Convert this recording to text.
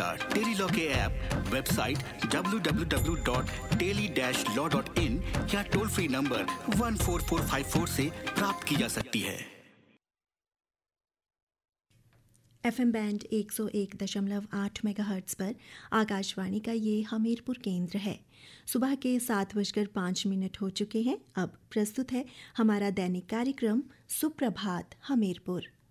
सहायता टेलीलॉ के app, website www.teli-law.in या टोल फ्री नंबर 14454 से प्राप्त की जा सकती है। FM बैंड 101.8 मेगाहर्ट्ज़ पर आकाशवाणी का ये हमीरपुर केंद्र है। सुबह के 7:05 हो चुके हैं। अब प्रस्तुत है हमारा दैनिक कार्यक्रम सुप्रभात हमीरपुर।